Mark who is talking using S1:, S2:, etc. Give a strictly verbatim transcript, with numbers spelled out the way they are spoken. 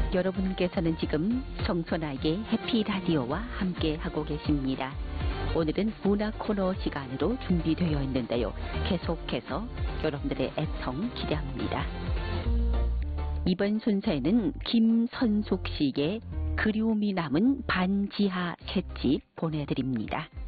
S1: 여러분께서는 지금 정선아의 해피라디오와 함께 하고 계십니다. 오늘은 문화 코너 시간으로 준비되어 있는데요. 계속해서 여러분들의 애청 기대합니다. 이번 순서에는 김선숙 씨의 그리움이 남은 반지하 셋집 보내드립니다.